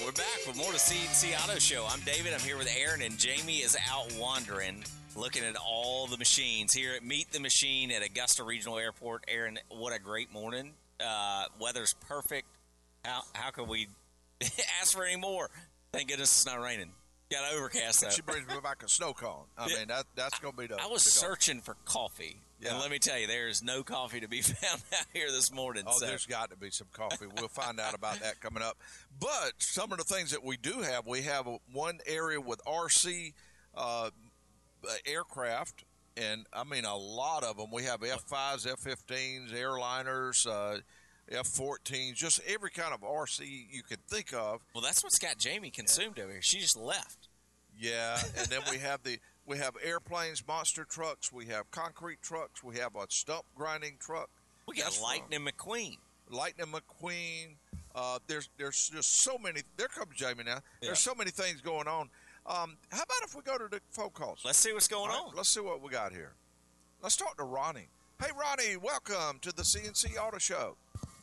We're back with more of the CNC Auto Show. I'm David. I'm here with Aaron, and Jamie is out wandering, looking at all the machines here at Meet the Machine at Augusta Regional Airport. Aaron, what a great morning. Weather's perfect. How can we ask for any more? Thank goodness it's not raining. Got overcast, though. She brings me back a snow cone. I mean, that's going to be the... I was searching for coffee. Yeah. And let me tell you, there is no coffee to be found out here this morning. Oh, there's got to be some coffee. We'll find out about that coming up. But some of the things that we do have, we have one area with RC aircraft, and I mean a lot of them. We have F-5s, F-15s, airliners, F-14s, just every kind of RC you can think of. Well, that's what's got Jamie consumed over here. She just left. Yeah, and then we have airplanes, monster trucks, we have concrete trucks, we have a stump grinding truck. We got Lightning McQueen. Lightning McQueen. There's just so many. There comes Jamie now. Yeah. There's so many things going on. How about if we go to the phone calls? Let's see what's going on. Let's see what we got here. Let's talk to Ronnie. Hey, Ronnie, welcome to the CNC Auto Show.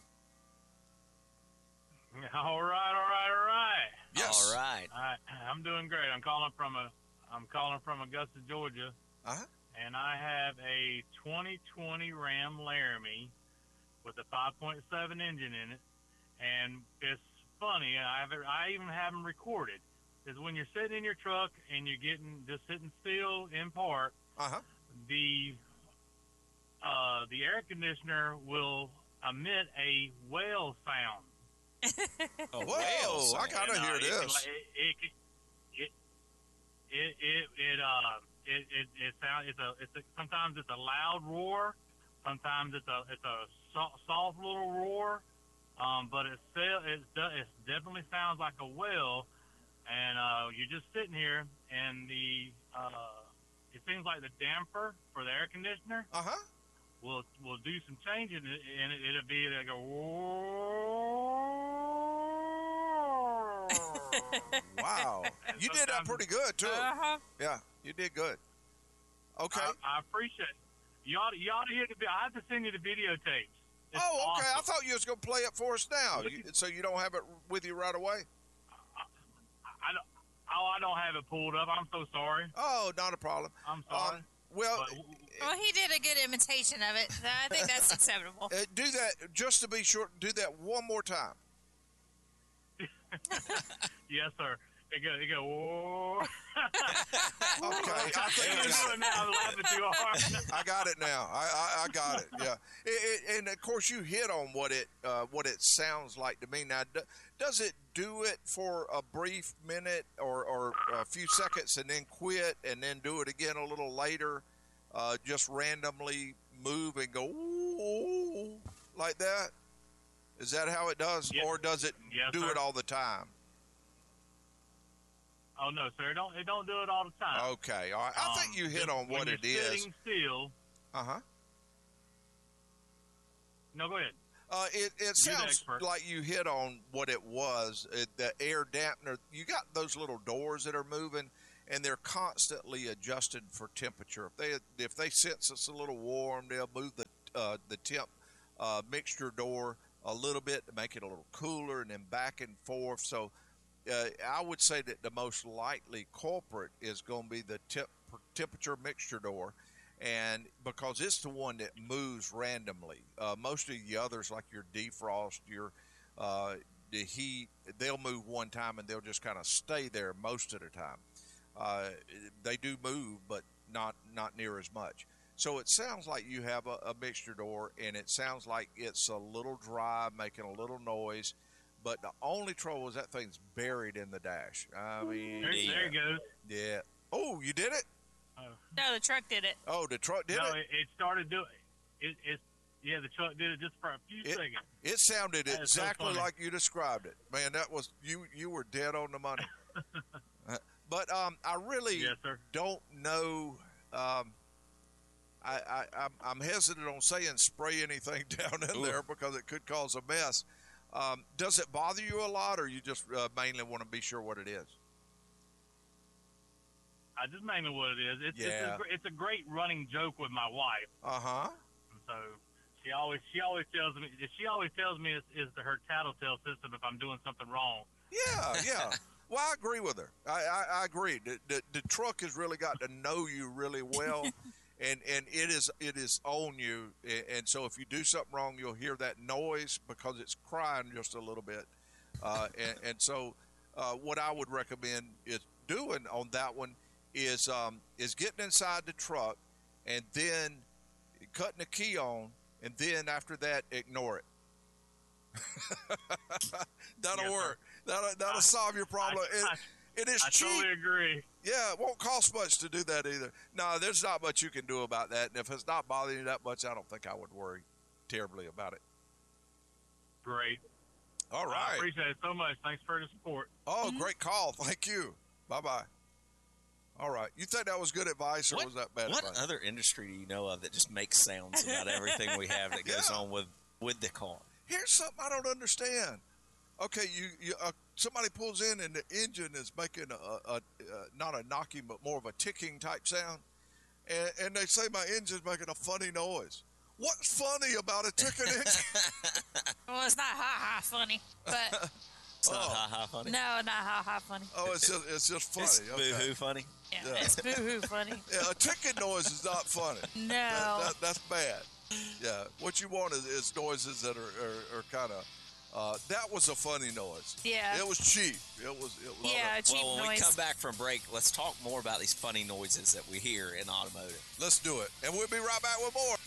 All right. Yes. All right. I'm doing great. I'm calling from Augusta, Georgia. Uh-huh. And I have a 2020 Ram Laramie with a 5.7 engine in it. And it's funny, I even have them recorded. Is when you're sitting in your truck and you're just sitting still in park, the air conditioner will emit a whale sound. Oh, whale! I gotta hear this. It sounds. Sometimes it's a loud roar. Sometimes it's a soft little roar. But it definitely sounds like a whale. And you're just sitting here, and it seems like the damper for the air conditioner will do some changing, and it'll be like a wow. You did that pretty good too. Yeah, you did good. Okay. I appreciate it. You ought to hear the video. I have to send you the videotapes. It's awesome. I thought you was going to play it for us now, so you don't have it with you right away. I don't have it pulled up. I'm so sorry. Oh, not a problem. I'm sorry. Well, he did a good imitation of it. I think that's acceptable. Do that, just to be sure, do that one more time. Yes, sir. It go, whoa. Okay. I think I'm laughing too hard. I got it now. I got it, yeah. And, of course, you hit on what it sounds like to me. Now, does it do it for a brief minute or a few seconds and then quit and then do it again a little later, just randomly move and go, ooh, like that? Is that how it does? Yes. Or does it do it all the time? Oh, no, sir. It don't do it all the time. Okay. All right. I think you hit on what it is. Sitting still. Uh-huh. No, go ahead. It sounds like you hit on what it was. The air dampener. You got those little doors that are moving, and they're constantly adjusted for temperature. If they sense it's a little warm, they'll move the temp mixture door a little bit to make it a little cooler, and then back and forth. So I would say that the most likely culprit is going to be the temperature mixture door, and because it's the one that moves randomly. Most of the others, like your defrost, your the heat, they'll move one time and they'll just kind of stay there most of the time. They do move, but not near as much. So it sounds like you have a mixture door, and it sounds like it's a little dry, making a little noise. But the only trouble is that thing's buried in the dash. I mean, there it goes. Yeah. Oh, you did it? No, the truck did it. Oh, the truck did it? No, it started doing it. Yeah, the truck did it just for a few seconds. It sounded exactly like you described it. Man, that was you were dead on the money. But I really don't know. I'm hesitant on saying spray anything down in there because it could cause a mess. Does it bother you a lot, or you just mainly want to be sure what it is? I just mainly what it is. It's a great running joke with my wife. Uh-huh. She always tells me is her tattletale system if I'm doing something wrong. Yeah. Well, I agree with her. I agree. The truck has really got to know you really well, and it is on you. And so if you do something wrong, you'll hear that noise because it's crying just a little bit. So what I would recommend is doing on that one is getting inside the truck and then cutting the key on, and then after that, ignore it. That'll work. That'll solve your problem. It is cheap. I totally agree. Yeah, it won't cost much to do that either. No, there's not much you can do about that. And if it's not bothering you that much, I don't think I would worry terribly about it. Great. All right. I appreciate it so much. Thanks for the support. Oh, great call. Thank you. Bye-bye. All right. You think that was good advice, or was that bad advice? What other industry do you know of that just makes sounds about everything we have that goes on with the car? Here's something I don't understand. Okay, you somebody pulls in and the engine is making a not a knocking but more of a ticking type sound, and they say my engine's making a funny noise. What's funny about a ticking engine? Well, it's not ha-ha funny, but... It's not ha-ha funny? No, not ha-ha funny. Oh, it's just funny. It's boo-hoo funny? Yeah, it's boo-hoo funny. Yeah, a ticking noise is not funny. No. That's bad. Yeah, what you want is noises that are kind of... that was a funny noise. Yeah. It was cheap. It was yeah, cheap well, when noise. we come back from break, let's talk more about these funny noises that we hear in automotive. Let's do it. And we'll be right back with more.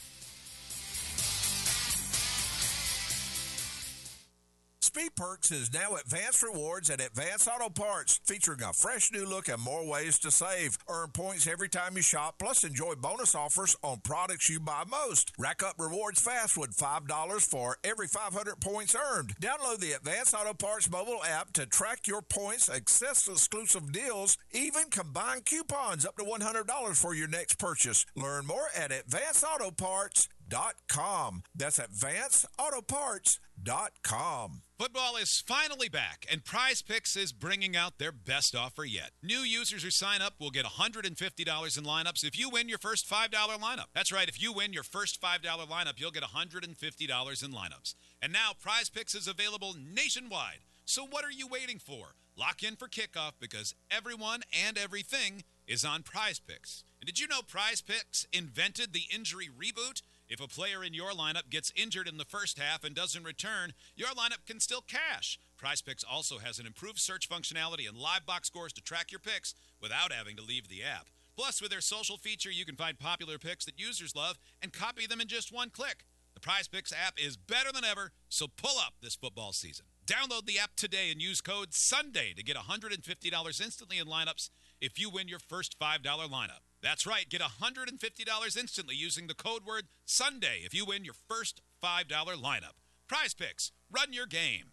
Speed Perks is now Advanced Rewards at Advanced Auto Parts, featuring a fresh new look and more ways to save. Earn points every time you shop, plus enjoy bonus offers on products you buy most. Rack up rewards fast with $5 for every 500 points earned. Download the Advanced Auto Parts mobile app to track your points, access exclusive deals, even combine coupons up to $100 for your next purchase. Learn more at AdvancedAutoParts.com. That's AdvancedAutoParts.com. Football is finally back, and Prize Picks is bringing out their best offer yet. New users who sign up will get $150 in lineups if you win your first $5 lineup. That's right, if you win your first $5 lineup, you'll get $150 in lineups. And now Prize Picks is available nationwide. So what are you waiting for? Lock in for kickoff because everyone and everything is on Prize Picks. And did you know Prize Picks invented the injury reboot? If a player in your lineup gets injured in the first half and doesn't return, your lineup can still cash. PrizePicks also has an improved search functionality and live box scores to track your picks without having to leave the app. Plus, with their social feature, you can find popular picks that users love and copy them in just one click. The PrizePicks app is better than ever, so pull up this football season. Download the app today and use code SUNDAY to get $150 instantly in lineups if you win your first $5 lineup. That's right, get $150 instantly using the code word SUNDAY if you win your first $5 lineup. Prize Picks, run your game.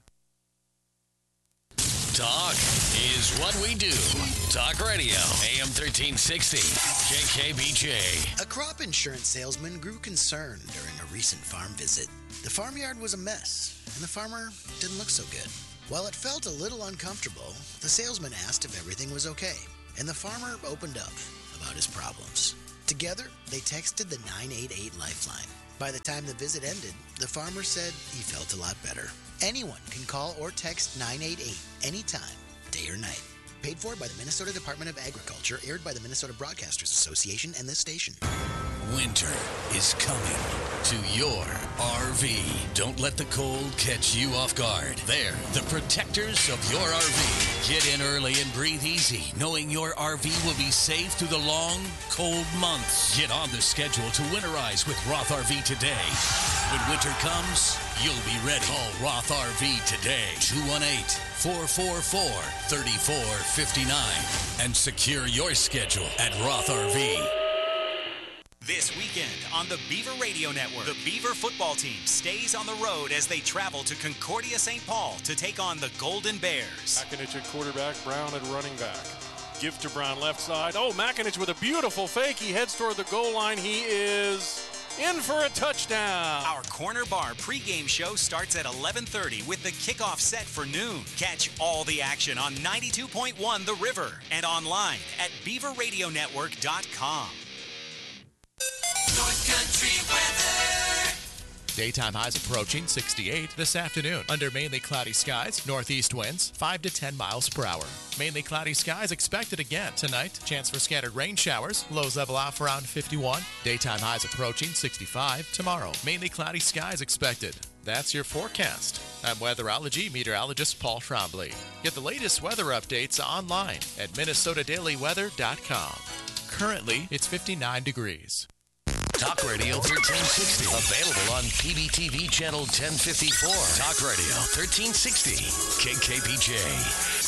Talk is what we do. Talk Radio, AM 1360, KKBJ. A crop insurance salesman grew concerned during a recent farm visit. The farmyard was a mess, and the farmer didn't look so good. While it felt a little uncomfortable, the salesman asked if everything was okay, and the farmer opened up about his problems. Together, they texted the 988 Lifeline. By the time the visit ended, the farmer said he felt a lot better. Anyone can call or text 988 anytime, day or night. Paid for by the Minnesota Department of Agriculture, aired by the Minnesota Broadcasters Association and this station. Winter is coming to your RV. Don't let the cold catch you off guard. They're the protectors of your RV. Get in early and breathe easy, knowing your RV will be safe through the long, cold months. Get on the schedule to winterize with Roth RV today. When winter comes, you'll be ready. Call Roth RV today, 218-444-3459, and secure your schedule at Roth RV. This weekend on the Beaver Radio Network, the Beaver football team stays on the road as they travel to Concordia St. Paul to take on the Golden Bears. Makinich at quarterback, Brown at running back. Give to Brown left side. Oh, Makinich with a beautiful fake. He heads toward the goal line. He is in for a touchdown. Our Corner Bar pregame show starts at 11:30 with the kickoff set for noon. Catch all the action on 92.1 The River and online at BeaverRadioNetwork.com. North Country weather. Daytime highs approaching 68 this afternoon. Under mainly cloudy skies, northeast winds 5 to 10 miles per hour. Mainly cloudy skies expected again tonight. Chance for scattered rain showers. Lows level off around 51. Daytime highs approaching 65 tomorrow. Mainly cloudy skies expected. That's your forecast. I'm weatherology meteorologist Paul Trombley. Get the latest weather updates online at minnesotadailyweather.com. Currently, it's 59 degrees. Talk Radio 1360. Available on PBTV Channel 1054. Talk Radio 1360. KKPJ.